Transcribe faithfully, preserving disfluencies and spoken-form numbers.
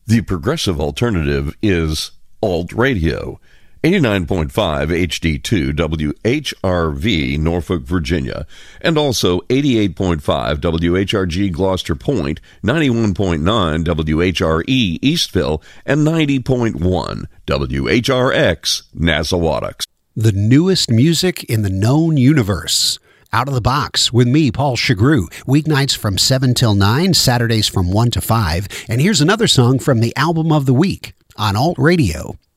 The progressive alternative is Alt Radio. eighty-nine point five H D two W H R V, Norfolk, Virginia, and also eighty-eight point five W H R G Gloucester Point, ninety-one point nine W H R E Eastville, and ninety point one W H R X Nassawadox. The newest music in the known universe. Out of the Box with me, Paul Chagru. Weeknights from seven till nine, Saturdays from one to five. And here's another song from the album of the week on Alt Radio.